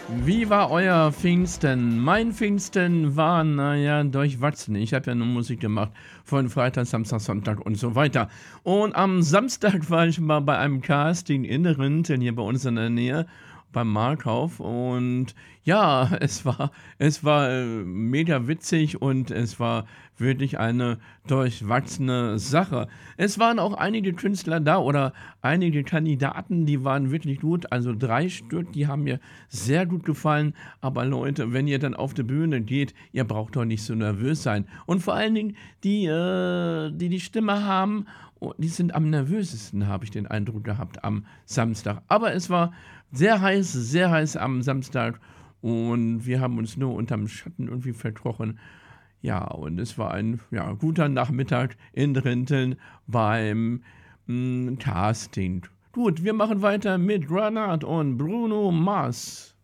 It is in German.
Wie war euer Pfingsten? Mein Pfingsten war, naja, durchwachsen. Ich habe ja nur Musik gemacht von Freitag, Samstag, Sonntag und so weiter. Und am Samstag war ich mal bei einem Casting in Rinteln, hier bei uns in der Nähe, beim Markauf. Und ja, es war mega witzig und es war wirklich eine durchwachsene Sache. Es waren auch einige Künstler da oder einige Kandidaten, die waren wirklich gut. Also 3 Stück, die haben mir sehr gut gefallen. Aber Leute, wenn ihr dann auf die Bühne geht, ihr braucht doch nicht so nervös sein. Und vor allen Dingen die Stimme haben, oh, die sind am nervösesten, habe ich den Eindruck gehabt, am Samstag. Aber es war sehr heiß am Samstag und wir haben uns nur unterm Schatten irgendwie verkrochen. Ja, und es war ein ja, guter Nachmittag in Rinteln beim Casting. Gut, wir machen weiter mit Granat und Bruno Mars.